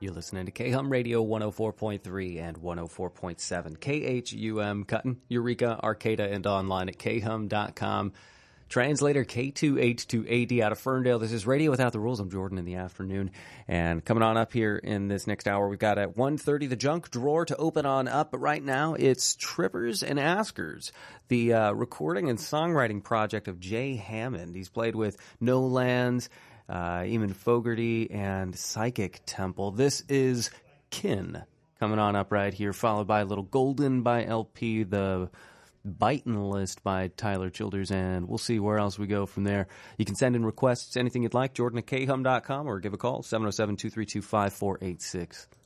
You're listening to KHUM Radio 104.3 and 104.7. KHUM Cutting, Eureka, Arcata, and online at khum.com. Translator K2H2AD out of Ferndale. This is Radio Without the Rules. I'm Jordan in the afternoon. And coming on up here in this next hour, we've got at 1:30 the junk drawer to open on up. But right now, it's Trippers and Askers, the recording and songwriting project of Jay Hammond. He's played with No Lands, Eamon Fogarty, and Psychic Temple. This is Kin coming on up right here, followed by a little Golden by LP, the Bitin' List by Tyler Childers, and we'll see where else we go from there. You can send in requests, anything you'd like, Jordan at khum.com, or give a call, 707-232-5486.